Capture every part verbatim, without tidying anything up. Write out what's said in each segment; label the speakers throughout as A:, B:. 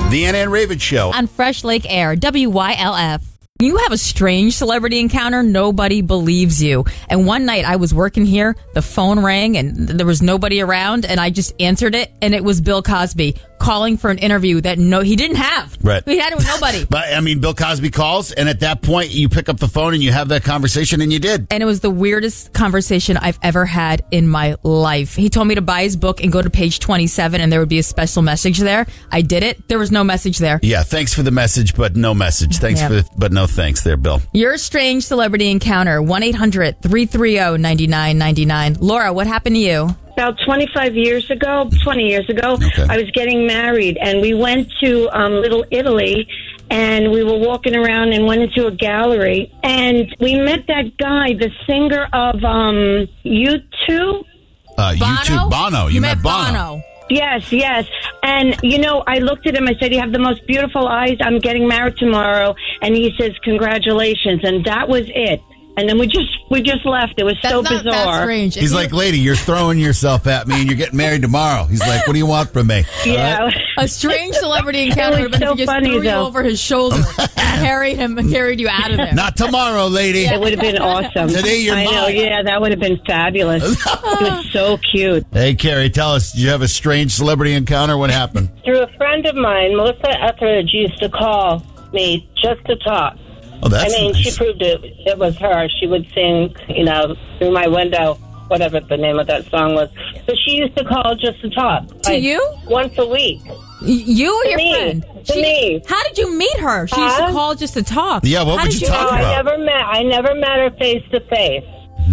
A: The Anna and Raven Show.
B: On Fresh Lake Air, W Y L F. You have a strange celebrity encounter, nobody believes you. And one night I was working here, the phone rang and there was nobody around and I just answered it and it was Bill Cosby calling for an interview that no he didn't have.
A: Right.
B: He had it with nobody.
A: But, I mean, Bill Cosby calls and at that point you pick up the phone and you have that conversation and you did.
B: And it was the weirdest conversation I've ever had in my life. He told me to buy his book and go to page twenty-seven and there would be a special message there. I did it. There was no message there.
A: Yeah, thanks for the message, but no message. Thanks
B: Yeah.
A: for the, but no thanks there, Bill.
B: Your strange celebrity encounter, one eight hundred three three zero nine nine nine nine. Laura, what happened to you?
C: About twenty-five years ago, twenty years ago,
A: Okay.
C: I was getting married, and we went to um, Little Italy, and we were walking around and went into a gallery, and we met that guy, the singer of um, U two.
A: Uh,
B: Bono?
A: you too, Bono. You,
B: You
A: met
B: met
A: Bono.
B: Bono.
C: Yes, yes. And, you know, I looked at him. I said, you have the most beautiful eyes. I'm getting married tomorrow. And he says, congratulations. And that was it. And then we just we just left. It was
B: That's
C: so
B: not that
C: bizarre.
B: strange. If
A: He's
B: you-
A: like, lady, you're throwing yourself at me and you're getting married tomorrow. He's like, what do you want from me?
C: Yeah.
A: All right?
B: a strange celebrity encounter
C: It
B: would
C: was
B: have been
C: so
B: if he just
C: funny,
B: threw you
C: though.
B: over his shoulder and carried him and carried you out of there.
A: Not tomorrow, lady.
C: It would have been awesome.
A: Today you're
C: I know,
A: mine.
C: yeah, that would have been fabulous. It was so cute.
A: Hey, Carrie, tell us, did you have a strange celebrity encounter? What happened?
D: Through a friend of mine, Melissa Etheridge used to call me just to talk.
A: Oh, that's
D: I mean,
A: nice.
D: she proved it. It was her. She would sing, you know, through my window, whatever the name of that song was. So she used to call just to talk.
B: To you?
D: Once a week.
B: Y- You or
D: To
B: your
D: me.
B: friend?
D: To me.
B: How did you meet her? She used to
D: Huh?
B: call just to talk.
A: Yeah, what
B: How
A: would
B: did
A: you talk
D: No,
A: about?
D: I never met. I never met her face to face.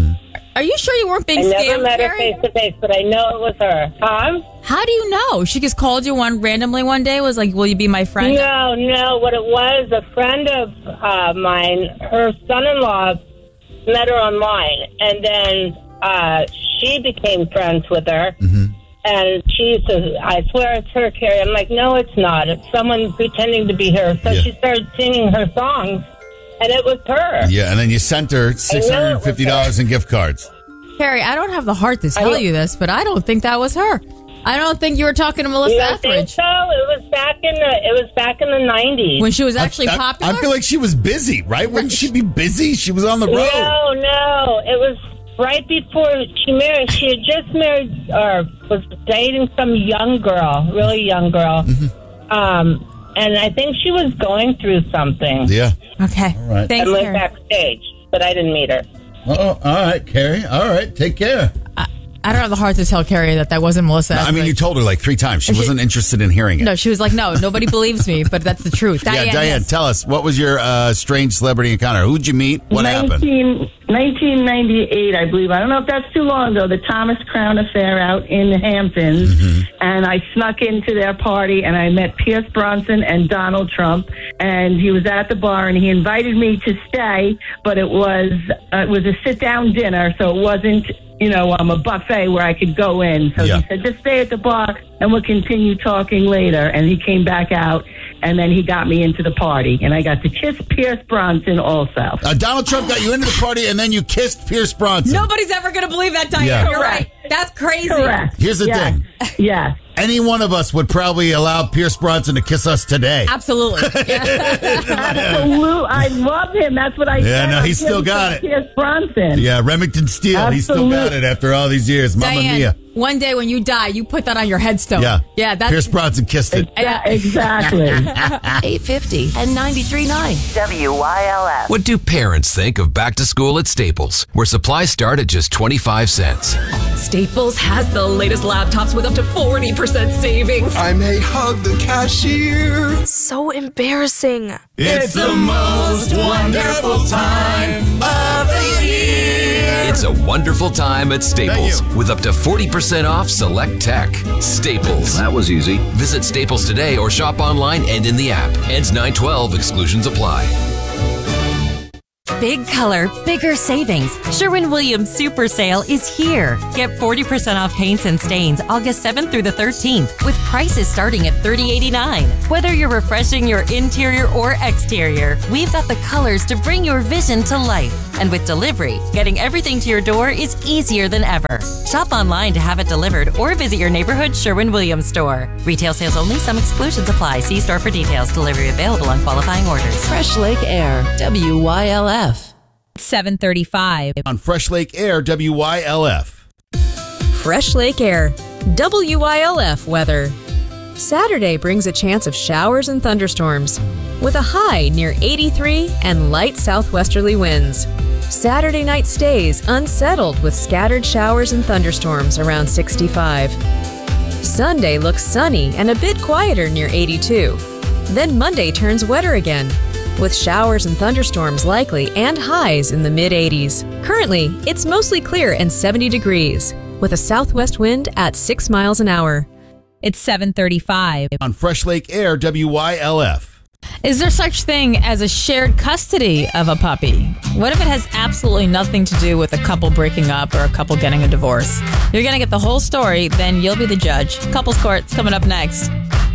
B: Are you sure you weren't being
D: I never
B: scammed,
D: met her
B: Carrie?
D: face to face, but I know it was her. Huh?
B: How do you know? She just called you one randomly one day, was like, will you be my friend?
D: No, no. What it was, a friend of uh, mine, her son-in-law met her online, and then uh, she became friends with her.
A: Mm-hmm.
D: And she says, I swear it's her, Carrie. I'm like, no, it's not. It's someone pretending to be her. So
A: Yeah.
D: she started singing her songs, and it was her.
A: Yeah, and then you sent her six hundred fifty dollars in gift cards.
B: Carrie, I don't have the heart to tell
D: don't-
B: you this, but I don't think that was her. I don't think you were talking to Melissa
D: You don't think
B: Etheridge
D: so? It was back in the it was back in the nineties.
B: when she was actually
A: I, I-
B: popular.
A: I feel like she was busy, right? Wouldn't she be busy? She was on the road.
D: No, no. It was right before she married. She had just married or was dating some young girl, really young girl.
A: Mm-hmm.
D: Um, and I think she was going through something.
A: Yeah.
B: okay.
A: All right.
B: Thanks,
D: I went
B: Carrie.
D: backstage, but I didn't meet her.
A: Oh, all right, Carrie. All right, take care.
B: I don't have the heart to tell Carrie that that wasn't Melissa
A: No, I mean,
B: Etheridge.
A: you told her like three times. She
B: She-
A: wasn't interested in hearing it.
B: No, she was like, no, nobody believes me, but that's the truth.
A: yeah,
B: Diane,
A: Diane,
B: yes.
A: tell us, what was your uh, strange celebrity encounter? Who'd you meet? What happened?
E: nineteen, nineteen ninety-eight, I believe. I don't know if that's too long ago. The Thomas Crown Affair out in the Hamptons.
A: Mm-hmm.
E: And I snuck into their party and I met Pierce Bronson and Donald Trump. And he was at the bar and he invited me to stay, but it was uh, it was a sit-down dinner, so it wasn't, you know, um, a buffet where I could go in. So
A: Yeah.
E: he said, just stay at the bar and we'll continue talking later. And he came back out and then he got me into the party. And I got to kiss Pierce Bronson also.
A: Uh, Donald Trump got you into the party, and then you kissed Pierce Bronson.
B: Nobody's ever going to believe that, Diane.
A: Yeah.
B: You're
E: Correct.
B: right. That's crazy.
E: Correct.
A: Here's the
E: yes.
A: thing.
E: Yes.
A: Any one of us would probably allow Pierce Bronson to kiss us today.
B: Absolutely.
E: Absolutely. I love him. That's what I
A: Yeah,
E: said.
A: no,
E: I'm
A: he's still
E: giving
A: got
E: to
A: it.
E: Pierce Bronson.
A: Yeah, Remington Steele. He's still
E: Absolute.
A: got it after all these years. Mamma
B: Diane,
A: mia.
B: one day when you die, you put that on your headstone.
A: Yeah.
B: Yeah, that's
A: Pierce Bronson kissed it.
E: Yeah, exactly.
F: eight fifty and ninety-three point nine W Y L F.
G: What do parents think of back to school at Staples, where supplies start at just twenty-five cents?
H: Staples has the latest laptops with up to forty percent savings.
I: I may hug the cashier.
J: So embarrassing.
A: It's the most wonderful time of the year.
G: It's a wonderful time at Staples
A: Thank you.
G: with up to forty percent off select tech. Staples.
K: That was easy.
G: Visit Staples today or shop online and in the app. Ends nine twelve. Exclusions apply.
K: Big color, bigger savings. Sherwin-Williams Super Sale is here. Get forty percent off paints and stains August seventh through the thirteenth with prices starting at thirty dollars and eighty-nine cents. Whether you're refreshing your interior or exterior, we've got the colors to bring your vision to life. And with delivery, getting everything to your door is easier than ever. Shop online to have it delivered or visit your neighborhood Sherwin-Williams store. Retail sales only. Some exclusions apply. See store for details. Delivery available on qualifying orders.
F: Fresh Lake Air, W Y L F.
B: seven thirty-five.
L: On Fresh Lake Air, W Y L F.
M: Fresh Lake Air, W Y L F weather. Saturday brings a chance of showers and thunderstorms, with a high near eighty-three and light southwesterly winds. Saturday night stays unsettled with scattered showers and thunderstorms around sixty-five. Sunday looks sunny and a bit quieter near eighty-two. Then Monday turns wetter again, with showers and thunderstorms likely and highs in the mid-eighties. Currently, it's mostly clear and seventy degrees, with a southwest wind at six miles an hour.
B: It's seven thirty-five.
L: On Fresh Lake Air, W Y L F.
B: Is there such thing as a shared custody of a puppy? What if it has absolutely nothing to do with a couple breaking up or a couple getting a divorce? You're going to get the whole story, then you'll be the judge. Couples Court's coming up next.